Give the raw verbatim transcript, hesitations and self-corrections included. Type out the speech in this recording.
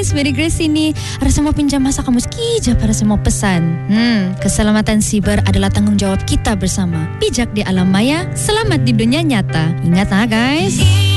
guys, Mary Grace ini ada semua pinjam masa kamu sekejap pada semua pesan. Hmm, keselamatan siber adalah tanggungjawab kita bersama. Bijak di alam maya, selamat di dunia nyata. Ingat ah guys.